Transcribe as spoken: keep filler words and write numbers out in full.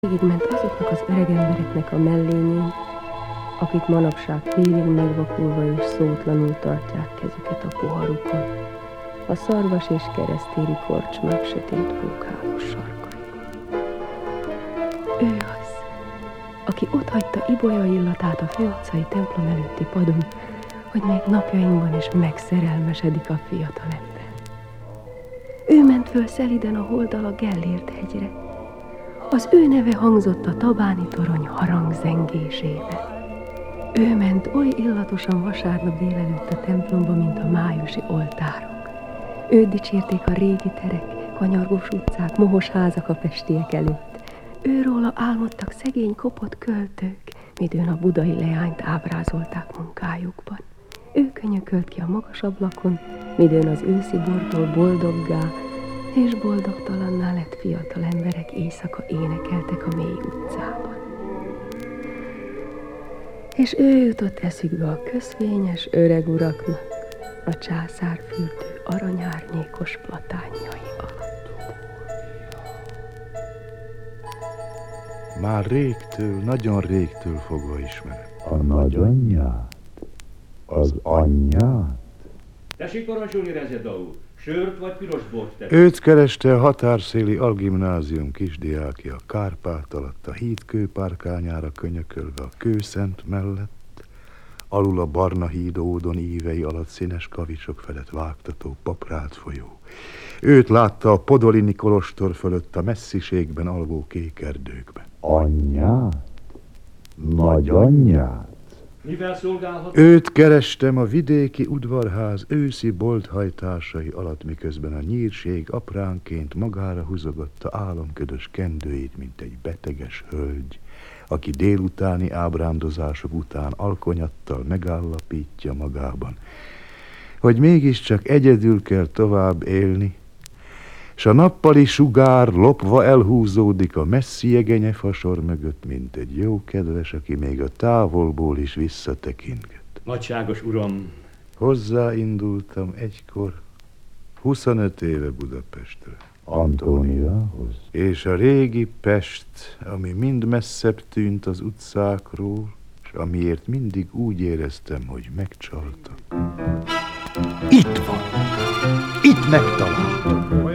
Végigment azoknak az öreg embereknek a mellényén, akik manapság félig megvakulva és szótlanul tartják kezüket a poharukon, a szarvas és keresztéri korcsmák sötét pókhálós sarkaiban. Ő az, aki otthagyta ibolya illatát a főutcai templom előtti padon, hogy még napjainkban is megszerelmesedik a fiatalember. Ő ment föl szeliden a holddal a Gellért hegyre. Az ő neve hangzott a tabáni torony harangzengésébe. Ő ment oly illatosan vasárnap délelőtt a templomba, mint a májusi oltárok. Őt dicsérték a régi terek, kanyargós utcák, mohos házak a pestiek előtt. Őróla álmodtak szegény kopott költők, midőn a budai leányt ábrázolták munkájukban. Ő könyökölt ki a magas ablakon, midőn az őszi bortól boldoggá és boldogtalanná lett fiatal emberek éjszaka énekeltek a mély utcában. És ő jutott eszükbe a közvényes öreg uraknak a császárfürdő aranyárnyékos platánjai alatt. Már régtől, nagyon régtől fogva ismerem. A nagyanyját? Az anyját? Tessék parancsolni, Rezeda úr, sört vagy piros bort tessék? Őt kereste a határszéli algimnázium kisdiákja, Kárpát alatt, a híd kőpárkányára könyökölve, a kőszent mellett, alul a barna hídódon ívei alatt színes kavicsok felett vágtató paprát folyó. Őt látta a Podolini kolostor fölött a messziségben alvó kék erdőkben. Anyját? Nagyanyját? Mivel szolgálhat? Őt kerestem a vidéki udvarház őszi bolthajtásai alatt, miközben a nyírség apránként magára húzogatta álomködös kendőit, mint egy beteges hölgy, aki délutáni ábrándozások után alkonyattal megállapítja magában, hogy mégiscsak egyedül kell tovább élni, s a nappali sugár lopva elhúzódik a messzi jegenye fasor mögött, mint egy jó kedves, aki még a távolból is visszatekintget. Nagyságos uram! Hozzáindultam egykor, huszonöt éve Budapestre. Antóniához? És a régi Pest, ami mind messzebb tűnt az utcákról, és amiért mindig úgy éreztem, hogy megcsaltak. Itt van! Itt megtaláltam!